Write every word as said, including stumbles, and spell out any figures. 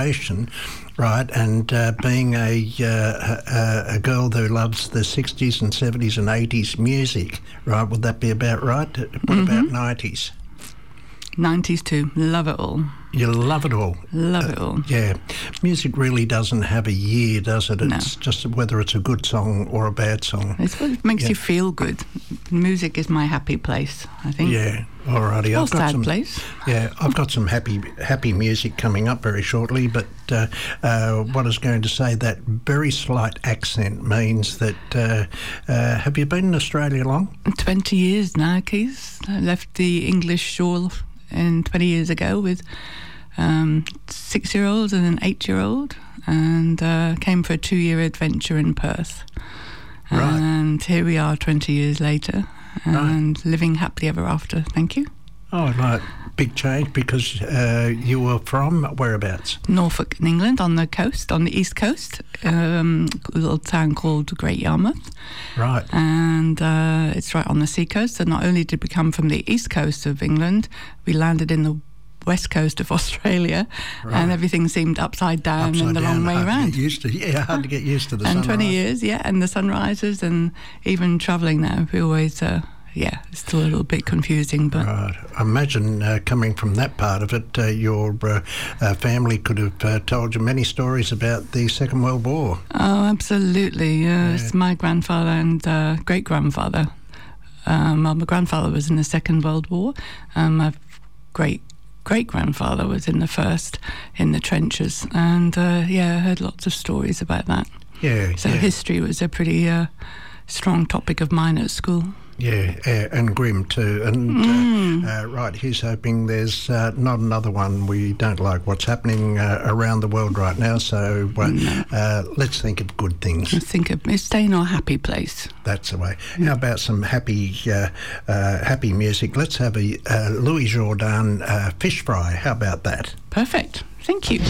right, and uh, being a, uh, a a girl who loves the sixties and seventies and eighties music, right, would that be about right? What mm-hmm. about nineties? nineties too. Love it all. You love it all. Love it all. Uh, yeah. Music really doesn't have a year, does it? No. It's just whether it's a good song or a bad song. It's what makes yeah. you feel good. Music is my happy place, I think. Yeah. Alrighty. Or I've got sad some, place. Yeah, I've got some happy happy music coming up very shortly, but uh, uh, what I was going to say, that very slight accent means that... Uh, uh, have you been in Australia long? twenty years now, Keith. I left the English shore in twenty years ago with um, six-year-old and an eight-year-old, and uh, came for a two-year adventure in Perth. Right. And here we are twenty years later, and right. living happily ever after. Thank you. Oh, right. Big change, because uh, you were from whereabouts? Norfolk in England, on the coast, on the east coast, um, a little town called Great Yarmouth. Right. And uh, it's right on the sea coast. So not only did we come from the east coast of England, we landed in the west coast of Australia, right. and everything seemed upside down upside and the down, long way hard around. To get used to, yeah, hard to get used to the and sunrise. twenty years, yeah, and the sunrises, and even travelling now, we always... Uh, Yeah, it's still a little bit confusing, but... Right. I imagine uh, coming from that part of it, uh, your uh, uh, family could have uh, told you many stories about the Second World War. Oh, absolutely. Uh, yeah. It's my grandfather and uh, great-grandfather. Um, well, my grandfather was in the Second World War. Um, my great-great-grandfather was in the First, in the trenches. And, uh, yeah, I heard lots of stories about that. Yeah, So yeah. history was a pretty uh, strong topic of mine at school. Yeah, uh, and grim too. And mm. uh, uh, right, here's hoping there's uh, not another one. We don't like what's happening uh, around the world right now, so uh, no. uh, let's think of good things. Let's think of stay in our happy place. That's the way. Mm. How about some happy, uh, uh, happy music? Let's have a uh, Louis Jordan uh, fish fry. How about that? Perfect. Thank you.